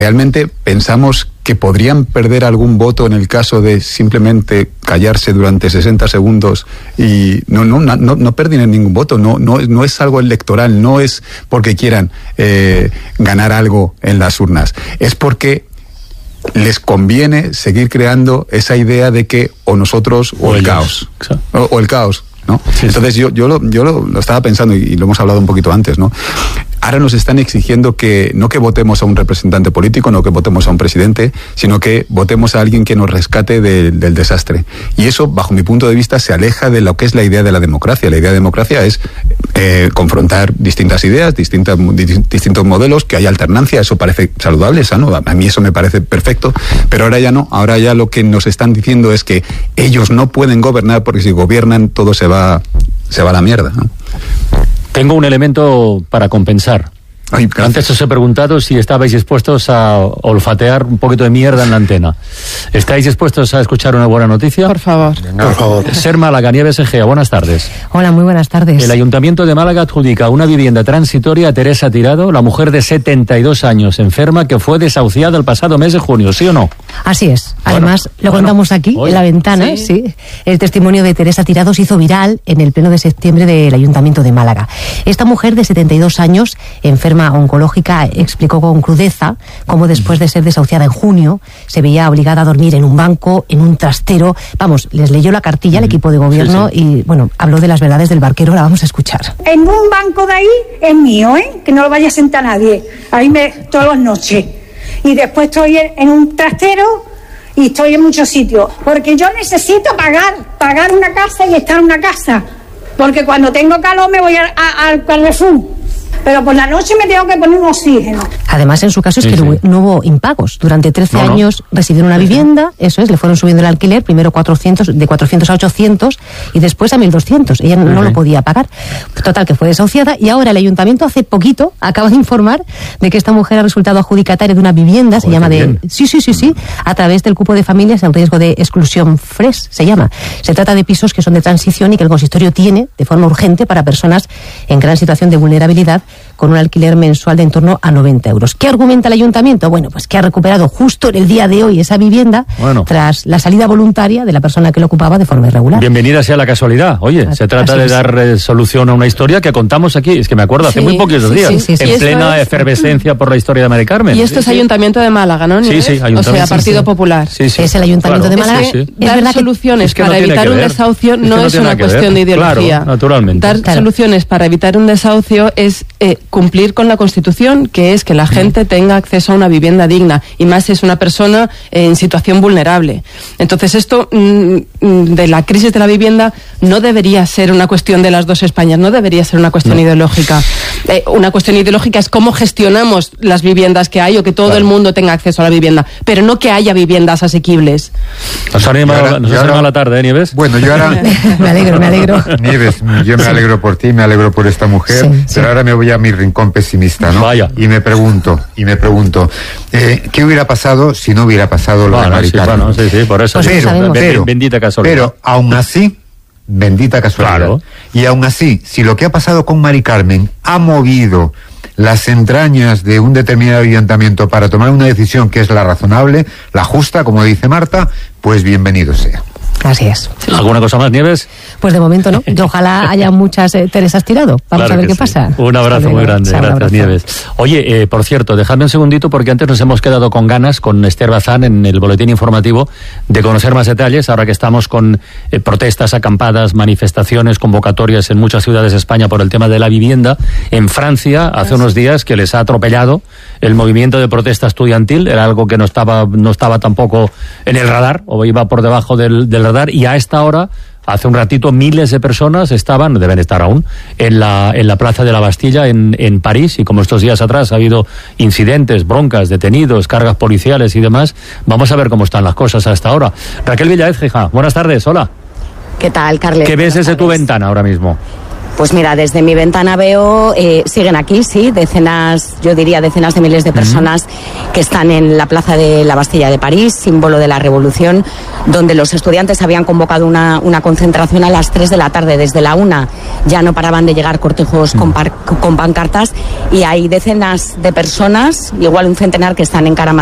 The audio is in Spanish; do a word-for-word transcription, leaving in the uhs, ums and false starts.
¿Realmente pensamos que podrían perder algún voto en el caso de simplemente callarse durante sesenta segundos y no no no no pierden ningún voto? No no no es algo electoral, no es porque quieran eh, ganar algo en las urnas, es porque les conviene seguir creando esa idea de que o nosotros o, o el caos o, o el caos, ¿no? Sí, Entonces sí. yo yo lo yo lo, lo estaba pensando y, y lo hemos hablado un poquito antes, ¿no? Ahora nos están exigiendo que no que votemos a un representante político, no que votemos a un presidente, sino que votemos a alguien que nos rescate de, del desastre. Y eso, bajo mi punto de vista, se aleja de lo que es la idea de la democracia. La idea de democracia es eh, confrontar distintas ideas, distintas, distintos modelos, que haya alternancia. Eso parece saludable, sano. A mí eso me parece perfecto. Pero ahora ya no. Ahora ya lo que nos están diciendo es que ellos no pueden gobernar porque si gobiernan todo se va, se va a la mierda, ¿no? Tengo un elemento para compensar. Ay, Antes os he preguntado si estabais dispuestos a olfatear un poquito de mierda en la antena. ¿Estáis dispuestos a escuchar una buena noticia? Por favor. No. Por favor. Ser Málaga, Nieves Egea, buenas tardes. Hola, muy buenas tardes. El Ayuntamiento de Málaga adjudica una vivienda transitoria a Teresa Tirado, la mujer de setenta y dos años, enferma, que fue desahuciada el pasado mes de junio, ¿sí o no? Así es. Además, bueno, lo bueno, contamos aquí, hoy, en la ventana, sí. sí. El testimonio de Teresa Tirado se hizo viral en el pleno de septiembre del Ayuntamiento de Málaga. Esta mujer de setenta y dos años, enferma oncológica, explicó con crudeza cómo después de ser desahuciada en junio se veía obligada a dormir en un banco, en un trastero. Vamos, les leyó la cartilla al equipo de gobierno sí, sí. y, bueno, habló de las verdades del barquero. La vamos a escuchar. En un banco de ahí es mío, ¿eh? Que no lo vaya a sentar nadie. Ahí me todas las noches. Y después estoy en un trastero y estoy en muchos sitios. Porque yo necesito pagar, pagar una casa y estar en una casa. Porque cuando tengo calor me voy a, a, al Carrefour. Pero por la noche me tengo que poner un oxígeno. Además, en su caso es sí, que sí. no, no hubo impagos. Durante trece no, años no. residió en una vivienda, eso es, le fueron subiendo el alquiler, primero cuatrocientos, de cuatrocientos a ochocientos y después a mil doscientos. Ella no uh-huh. lo podía pagar. Total, que fue desahuciada y ahora el Ayuntamiento hace poquito acaba de informar de que esta mujer ha resultado adjudicataria de una vivienda, Joder, se llama de... Bien. Sí, sí, sí, sí, a través del cupo de familias en riesgo de exclusión F R E S, se llama. Se trata de pisos que son de transición y que el consistorio tiene de forma urgente para personas en gran situación de vulnerabilidad con un alquiler mensual de en torno a noventa euros. ¿Qué argumenta el Ayuntamiento? Bueno, pues que ha recuperado justo en el día de hoy esa vivienda bueno. tras la salida voluntaria de la persona que lo ocupaba de forma irregular. Bienvenida sea la casualidad. Oye, así, se trata de dar eh, solución a una historia que contamos aquí, es que me acuerdo, hace sí, muy poquitos sí, días, sí, sí, sí, en sí. plena es... efervescencia por la historia de Mari Carmen. Y esto sí, es sí. Ayuntamiento de Málaga, ¿no? Sí, sí, Ayuntamiento. O sea, Partido sí, sí. Popular. Sí, sí. Es el Ayuntamiento claro. de Málaga. Es que es dar verdad soluciones es que no para evitar un ver. desahucio es que no, no es una cuestión ver. de ideología. Claro, naturalmente. Dar claro. soluciones para evitar un desahucio es eh, cumplir con la Constitución, que es que la gente tenga acceso a una vivienda digna, y más si es una persona eh, en situación vulnerable. Entonces esto mm, de la crisis de la vivienda no debería ser una cuestión de las dos Españas, no debería ser una cuestión no. ideológica. Eh, una cuestión ideológica es cómo gestionamos las viviendas que hay o que todo claro. el mundo tenga acceso a la vivienda, pero no que haya viviendas asequibles. Nos ha animado la tarde, ¿eh, Nieves? Bueno, yo ahora... me alegro, me alegro. Nieves, yo me alegro por ti, me alegro por esta mujer, sí, sí. pero ahora me voy a mi rincón pesimista, ¿no? Vaya. Y me pregunto, y me pregunto, eh, ¿qué hubiera pasado si no hubiera pasado lo bueno, de Mari sí, Carmen? bueno, sí, sí, por eso. Pues pero, pero, bendita casualidad. Pero, aún así, bendita casualidad. Claro. Y aún así, si lo que ha pasado con Mari Carmen ha movido las entrañas de un determinado ayuntamiento para tomar una decisión que es la razonable, la justa, como dice Marta, pues bienvenido sea. Así es. ¿Alguna cosa más, Nieves? Pues de momento no. Y ojalá haya muchas eh, Teresas Tirado. Vamos claro a ver qué sí. pasa. Un abrazo muy grande. Gracias, abrazo. Nieves. Oye, eh, por cierto, dejadme un segundito porque antes nos hemos quedado con ganas con Esther Bazán en el boletín informativo de conocer más detalles, ahora que estamos con eh, protestas, acampadas, manifestaciones, convocatorias en muchas ciudades de España por el tema de la vivienda. En Francia, hace unos días que les ha atropellado el movimiento de protesta estudiantil, era algo que no estaba, no estaba tampoco en el radar, o iba por debajo del, del radar, y a esta hora, hace un ratito, miles de personas estaban, deben estar aún, en la, en la Plaza de la Bastilla en, en París, y como estos días atrás ha habido incidentes, broncas, detenidos, cargas policiales y demás, vamos a ver cómo están las cosas hasta ahora. Raquel Villaez, hija, buenas tardes, hola. ¿Qué tal, Carles? ¿Qué ves buenas desde tardes. tu ventana ahora mismo? Pues mira, desde mi ventana veo, eh, siguen aquí, sí, decenas, yo diría decenas de miles de personas uh-huh. que están en la plaza de la Bastilla de París, símbolo de la Revolución, donde los estudiantes habían convocado una, una concentración a las tres de la tarde. Desde la una ya no paraban de llegar cortejos uh-huh. con, par, con pancartas, y hay decenas de personas, igual un centenar, que están encaramando